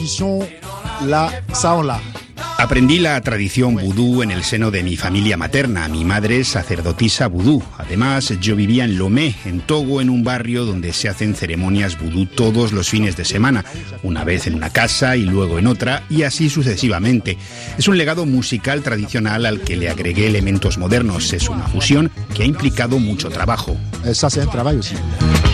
Aprendí la tradición vudú en el seno de mi familia materna. Mi madre es sacerdotisa vudú. Además, yo vivía en Lomé, en Togo, en un barrio donde se hacen ceremonias vudú todos los fines de semana. Una vez en una casa y luego en otra, y así sucesivamente. Es un legado musical tradicional al que le agregué elementos modernos. Es una fusión que ha implicado mucho trabajo. Ça, c'est un travail aussi.